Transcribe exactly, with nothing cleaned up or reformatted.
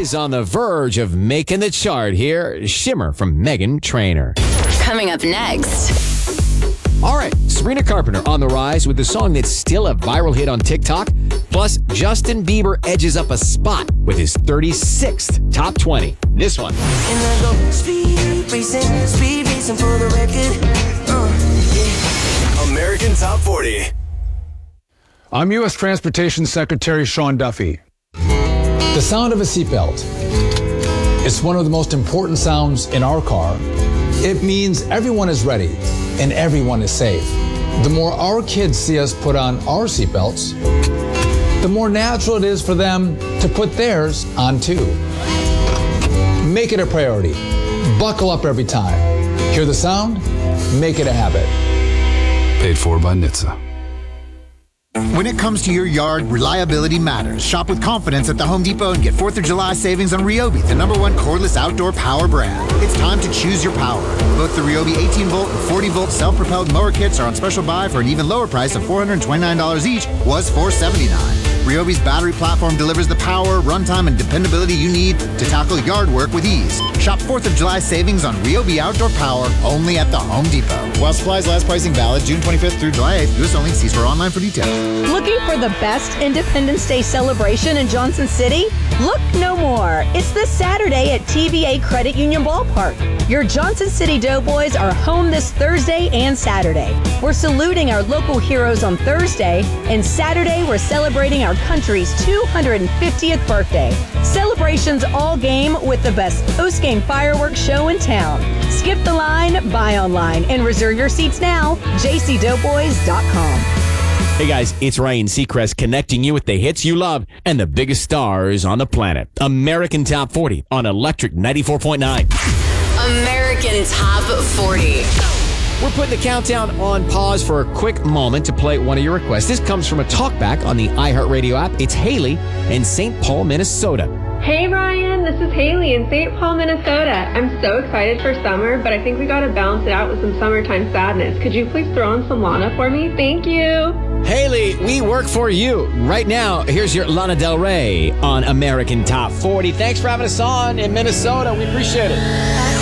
is on the verge of making the chart here. Shimmer from Meghan Trainor. Coming up next. All right, Sabrina Carpenter on the rise with the song that's still a viral hit on TikTok. Plus, Justin Bieber edges up a spot with his thirty-sixth top twenty. This one. And I go speed racing, speed racing for the record. Uh, yeah. American Top forty. I'm U S Transportation Secretary Sean Duffy. The sound of a seatbelt. It's one of the most important sounds in our car. It means everyone is ready and everyone is safe. The more our kids see us put on our seatbelts, the more natural it is for them to put theirs on too. Make it a priority. Buckle up every time. Hear the sound? Make it a habit. Paid for by N H T S A. When it comes to your yard, reliability matters. Shop with confidence at the Home Depot and get fourth of July savings on Ryobi, the number one cordless outdoor power brand. It's time to choose your power. Both the Ryobi eighteen volt and forty volt self-propelled mower kits are on special buy for an even lower price of four hundred twenty-nine dollars each, was four hundred seventy-nine dollars. Ryobi's battery platform delivers the power, runtime, and dependability you need to tackle yard work with ease. Shop fourth of July savings on Ryobi outdoor power only at the Home Depot. While supplies last, pricing valid June twenty-fifth through July eighth. U S only. See store online for details. Looking for the best Independence Day celebration in Johnson City? Look no more. It's this Saturday at T V A Credit Union Ballpark. Your Johnson City Doughboys are home this Thursday and Saturday. We're saluting our local heroes on Thursday, and Saturday we're celebrating our country's two hundred fiftieth birthday. Celebrations all game with the best post-game fireworks show in town. Skip the line, buy online, and reserve your seats now. j c doughboys dot com. Hey guys, it's Ryan Seacrest connecting you with the hits you love and the biggest stars on the planet. American Top forty on Electric ninety-four point nine. American Top forty. We're putting the countdown on pause for a quick moment to play one of your requests. This comes from a talkback on the iHeartRadio app. It's Haley in Saint Paul, Minnesota. Hey Ryan, this is Haley in Saint Paul, Minnesota. I'm so excited for summer, but I think we gotta balance it out with some summertime sadness. Could you please throw in some Lana for me? Thank you. Haley, we work for you. Right now, here's your Lana Del Rey on American Top forty. Thanks for having us on in Minnesota. We appreciate it.